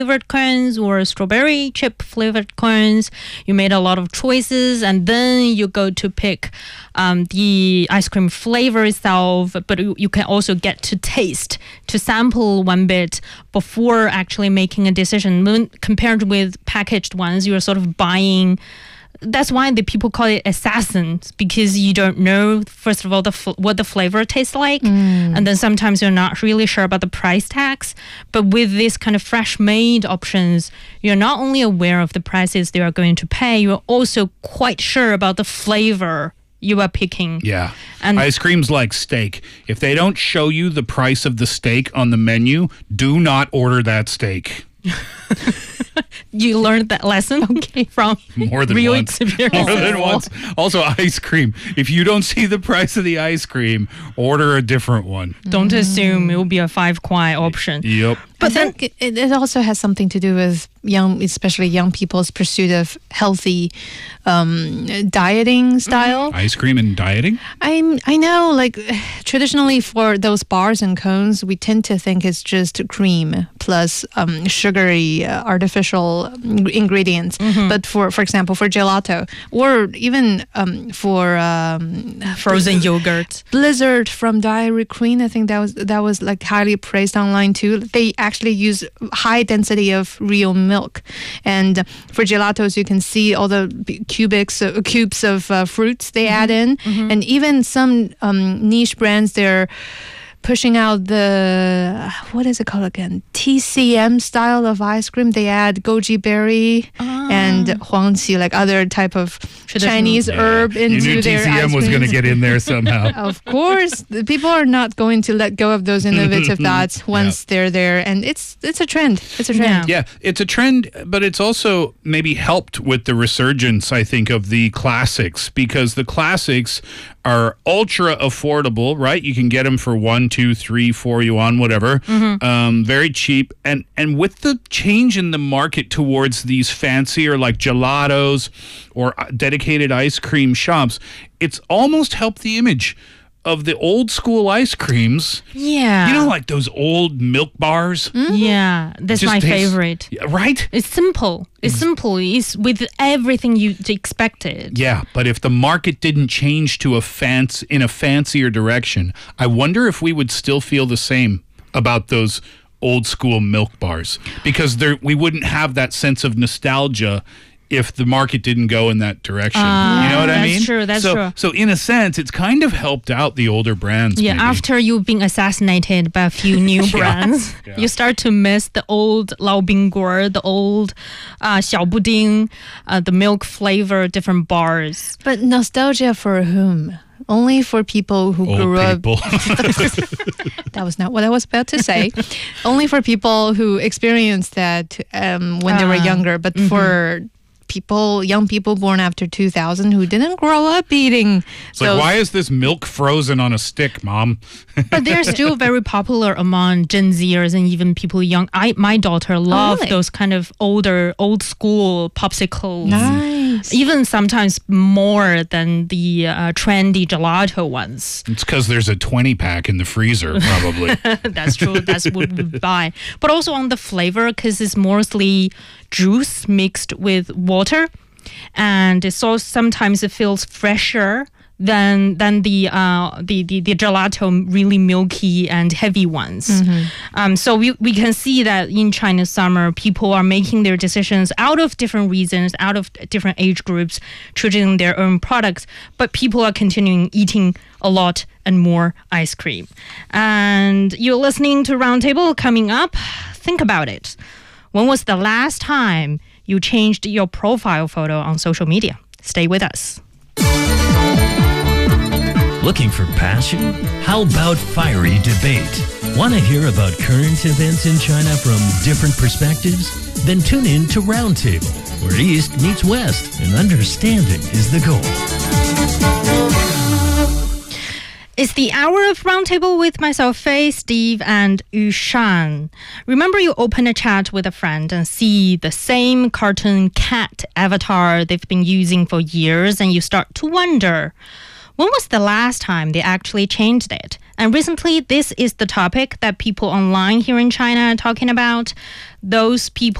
flavored cones or strawberry chip flavored cones. You made a lot of choices, and then you go to pick the ice cream flavor itself, but you can also get to taste, to sample one bit before actually making a decision. Compared with packaged ones, you're sort of buying. That's why the people call it assassins, because you don't know, first of all, what the flavor tastes like. And then sometimes you're not really sure about the price tags. But with this kind of fresh made options, you're not only aware of the prices they are going to pay, you're also quite sure about the flavor you are picking. Yeah. And ice cream's like steak. If they don't show you the price of the steak on the menu, do not order that steak. you learned that lesson from More than real once. experience. More than once. Also, ice cream. If you don't see the price of the ice cream, order a different one. Don't assume it will be a 5 kwai option. Yep. But I think it also has something to do with especially young people's pursuit of healthy dieting style. Ice cream and dieting? I know, like traditionally for those bars and cones, we tend to think it's just cream plus sugary artificial ingredients. But for example, for gelato or even for Frozen yogurt. Blizzard from Dairy Queen, I think that was like highly praised online too. They actually use high density of real milk, and for gelatos you can see all the cubes of fruits they add in, and even some niche brands, they're pushing out the, what is it called again? TCM style of ice cream. They add goji berry and huangqi, like other type of Chinese herb into their ice cream. You knew TCM was going to get in there somehow. Of course. The people are not going to let go of those innovative thoughts once they're there. And it's a trend. It's a trend. Yeah, it's a trend, but it's also maybe helped with the resurgence, I think, of the classics, because the classics are ultra affordable, right? You can get them for 1, 2, 3, 4 yuan, whatever. Very cheap. And with the change in the market towards these fancier like gelatos or dedicated ice cream shops, it's almost helped the image of the old school ice creams. Yeah. You know, like those old milk bars? Yeah, that's Just my tastes- favorite. Right? It's simple. It's simple. It's with everything you expected. Yeah, but if the market didn't change to in a fancier direction, I wonder if we would still feel the same about those old school milk bars, because we wouldn't have that sense of nostalgia if the market didn't go in that direction. You know what I mean? That's true, that's true. So in a sense, it's kind of helped out the older brands. Yeah, maybe. after you've been assassinated by a few new brands, you start to miss the old Lao Bingguo, the old Xiao Buding, the milk flavor, different bars. But nostalgia for whom? Only for people who grew up. That was not what I was about to say. Only for people who experienced that when they were younger. But for young people born after 2000 who didn't grow up eating. It's like, why is this milk frozen on a stick, Mom? But they're still very popular among Gen Zers and even people young. My daughter loved those kind of old school popsicles. Nice. Even sometimes more than the trendy gelato ones. It's because there's a 20-pack in the freezer, probably. That's true. That's what we buy. But also on the flavor, because it's mostly juice mixed with water, and sometimes it feels fresher than the gelato, really milky and heavy ones. So we can see that in China's summer, people are making their decisions out of different reasons, out of different age groups, choosing their own products, but people are continuing eating a lot and more ice cream. And you're listening to Roundtable. Coming up, think about it. When was the last time you changed your profile photo on social media? Stay with us. Looking for passion? How about fiery debate? Want to hear about current events in China from different perspectives? Then tune in to Roundtable, where East meets West and understanding is the goal. It's the hour of Roundtable with myself, Faye, Steve, and Yushan. Remember, you open a chat with a friend and see the same cartoon cat avatar they've been using for years, and you start to wonder, When was the last time they actually changed it? And recently, this is the topic that people online here in China are talking about. Those people